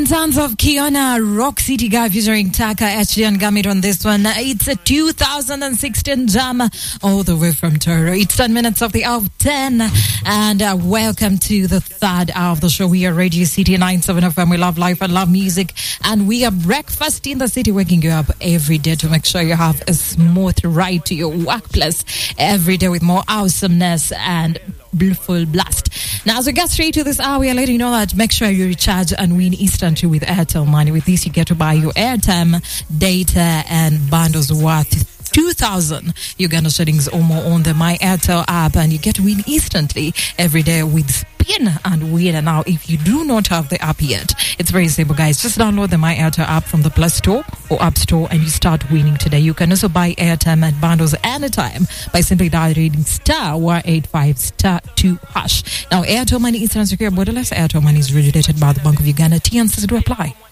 Sounds of Kiana, Rock City Guy featuring Taka, HD and Gamit on this one. It's a 2016 jam all the way from Toro. It's 10 minutes of the hour 10 and welcome to the third hour of the show. We are Radio City 97 FM. We love life and love music, and we are breakfast in the city, waking you up every day to make sure you have a smooth ride to your workplace every day with more awesomeness and full blast. Now, as we get straight to this hour, we are letting you know that make sure you recharge and win instantly with Airtel Money. With this, you get to buy your airtime, data, and bundles worth 2,000 Uganda shillings or more on the My Airtel app, and you get to win instantly every day with Spin and Win. And now, if you do not have the app yet, it's very simple, guys. Just download the My Airtel app from the Play Store or App Store, and you start winning today. You can also buy airtime and bundles anytime by simply dialing *185*2#. Now, Airtel Money is secure borderless. Airtel Money is regulated by the Bank of Uganda. T&Cs do apply.